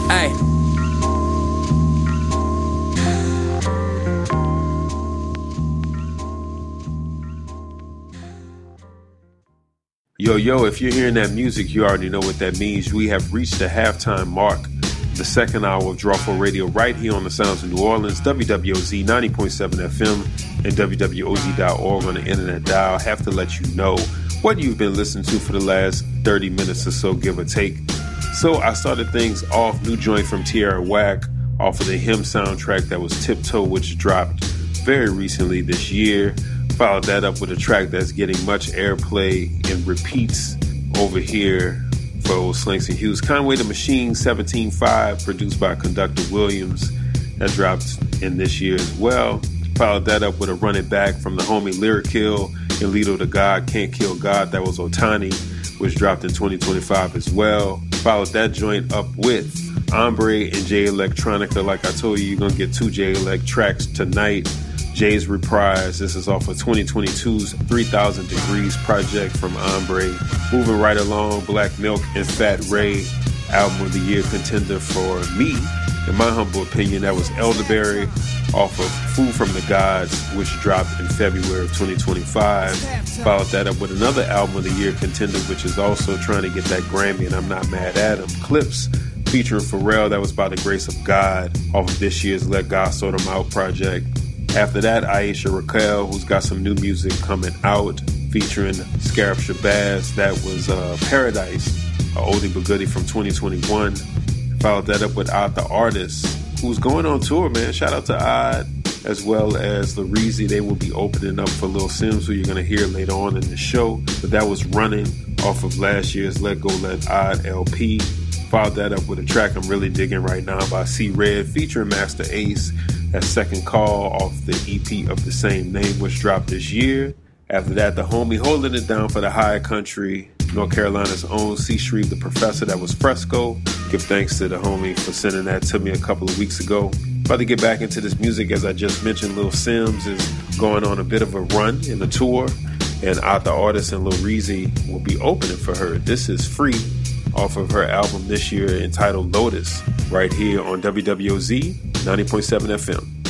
Ay. Yo, if you're hearing that music, you already know what that means. We have reached the halftime mark, the second hour of Drawful Radio right here on the Sounds of New Orleans, WWOZ 90.7 FM and WWOZ.org on the internet dial. Have to let you know what you've been listening to for the last 30 minutes or so, give or take. So I started things off, new joint from Tierra Whack off of the Him soundtrack that was Tiptoe, which dropped very recently this year. Followed that up with a track that's getting much airplay and repeats over here for old Slinks and Hughes. Conway the Machine 17.5, produced by Conductor Williams, that dropped in this year as well. Followed that up with a Run It Back from the homie Lyrikill and Lido the God, Can't Kill God, that was Otani, which dropped in 2025 as well. Followed that joint up with Ombre and J Electronica. Like I told you, you're going to get two J Elect tracks tonight. Jay's Reprise. This is off of 2022's 3000 Degrees project from Ombre. Moving right along, Black Milk and Fat Ray, album of the year contender for me. In my humble opinion, that was Elderberry off of Food from the Gods, which dropped in February of 2025. Followed that up with another album of the year contender, which is also trying to get that Grammy, and I'm not mad at him. Clips featuring Pharrell, that was By the Grace of God, off of this year's Let God Sort 'Em Out project. After that, Aisha Raquel, who's got some new music coming out, featuring Scarab Shabazz. That was Paradise, a oldie but goodie from 2021. Followed that up with Odd the Artist, who's going on tour, man. Shout out to Odd, as well as Lareezy. They will be opening up for Lil Sims, who you're going to hear later on in the show. But that was Running off of last year's Let Go Let Odd LP. Followed that up with a track I'm really digging right now by C Red, featuring Master Ace. That Second Call off the EP of the same name, which dropped this year. After that, the homie holding it down for the high country, North Carolina's own C. Shreve the Professor, that was Fresco. Give thanks to the homie for sending that to me a couple of weeks ago. About to get back into this music. As I just mentioned, Lil Sims is going on a bit of a run in the tour, and Odd the Artist and Lil Reezy will be opening for her. This is Free off of her album this year entitled Lotus, right here on WWOZ 90.7 FM.